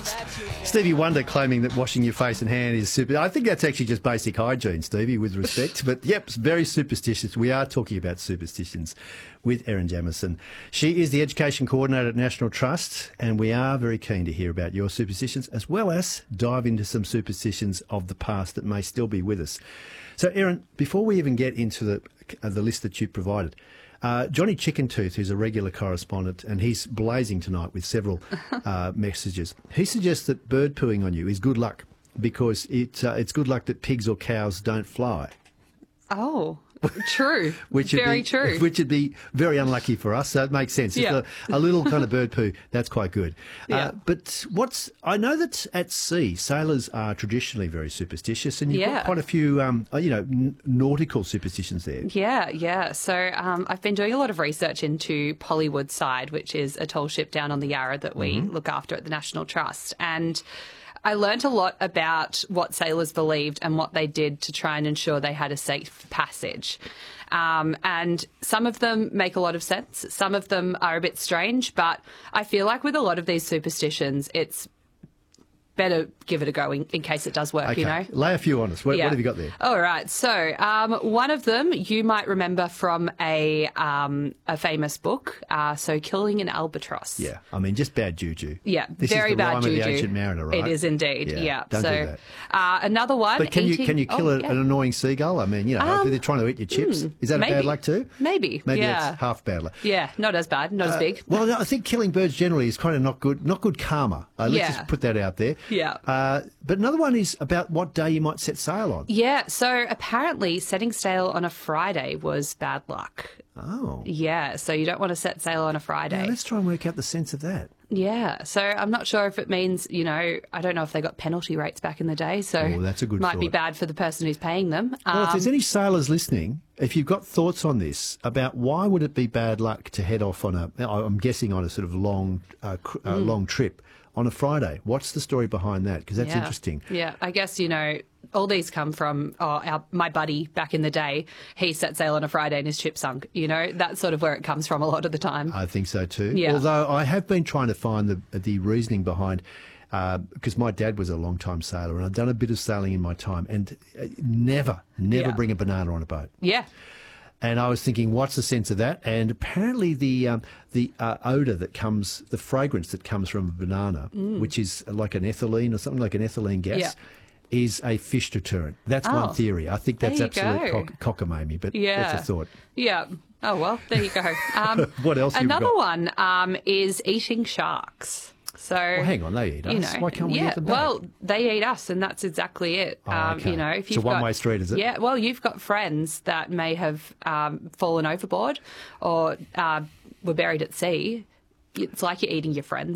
Stevie Wonder claiming that washing your face and hand is super. I think that's actually just basic hygiene, Stevie, with respect. But yep, it's very superstitious. We are talking about superstitions with Erin Jamieson. She is the Education Coordinator at National Trust, and we are very keen to hear about your superstitions as well as dive into some superstitions of the past that may still be with us. So, Erin, before we even get into the list that you provided, Johnny Chickentooth, who's a regular correspondent, and he's blazing tonight with several messages. He suggests that bird pooing on you is good luck because it's good luck that pigs or cows don't fly. Oh, true. True. Which would be very unlucky for us, so it makes sense. Yeah. Just a little kind of bird poo, that's quite good. Yeah. But I know that at sea, sailors are traditionally very superstitious, and you've got quite a few, nautical superstitions there. Yeah. So I've been doing a lot of research into Pollywood Side, which is a tall ship down on the Yarra that we look after at the National Trust. And I learnt a lot about what sailors believed and what they did to try and ensure they had a safe passage. And some of them make a lot of sense. Some of them are a bit strange, but I feel like with a lot of these superstitions, it's better give it a go in case it does work, Okay. you know? Lay a few on us. What have you got there? All right. So one of them you might remember from a famous book, so Killing an Albatross. Yeah, I mean, just bad juju. Yeah, this very is the bad rhyme juju. Of the Ancient Mariner, right? It is indeed. Yeah. Don't so do that. another one. But can you kill an annoying seagull? I mean, if they're trying to eat your chips. Is that a bad luck too? Maybe. Maybe yeah. that's half bad luck. Yeah, not as bad, not as big. Well, no, I think killing birds generally is kind of not good karma. Let's just put that out there. Yeah. But another one is about what day you might set sail on. Yeah, so apparently setting sail on a Friday was bad luck. Oh. Yeah, so you don't want to set sail on a Friday. Now, let's try and work out the sense of that. Yeah, so I'm not sure if it means, I don't know if they got penalty rates back in the day, so that's a good might be thought. bad for the person who's paying them. Well, if there's any sailors listening, if you've got thoughts on this, about why would it be bad luck to head off on I'm guessing on a sort of long trip on a Friday. What's the story behind that? Because that's interesting. Yeah, I guess, all these come from my buddy back in the day. He set sail on a Friday and his ship sunk. That's sort of where it comes from a lot of the time. I think so too. Yeah. Although I have been trying to find the reasoning behind, because my dad was a long-time sailor and I've done a bit of sailing in my time, and never bring a banana on a boat. Yeah. And I was thinking, what's the sense of that? And apparently the odour that comes, the fragrance that comes from a banana, which is like an ethylene or something like an ethylene gas, is a fish deterrent. That's one theory. I think that's absolute cockamamie, but that's a thought. Yeah. Oh, well, there you go. What else have you got? Another one is eating sharks. So, well, hang on, they eat us. Why can't we eat them back? Well, they eat us, and that's exactly it. Okay. If you've it's a one-way street, is it? Yeah, well, you've got friends that may have fallen overboard or were buried at sea. It's like you're eating your friends.